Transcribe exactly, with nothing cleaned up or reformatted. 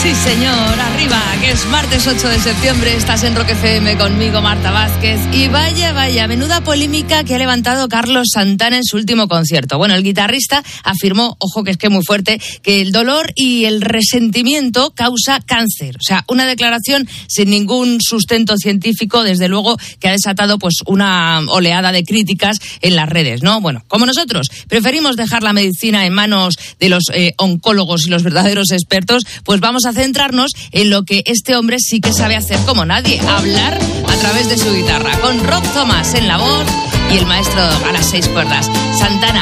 Sí, señor, arriba, que es martes ocho de septiembre, estás en Rock F M conmigo, Marta Vázquez, y vaya, vaya, menuda polémica que ha levantado Carlos Santana en su último concierto. Bueno, el guitarrista afirmó, ojo que es que muy fuerte, que el dolor y el resentimiento causa cáncer. O sea, una declaración sin ningún sustento científico, desde luego, que ha desatado pues una oleada de críticas en las redes, ¿no? Bueno, como nosotros preferimos dejar la medicina en manos de los eh, oncólogos y los verdaderos expertos, pues vamos a centrarnos en lo que este hombre sí que sabe hacer como nadie, hablar a través de su guitarra, con Rob Thomas en la voz y el maestro a las seis cuerdas. Santana,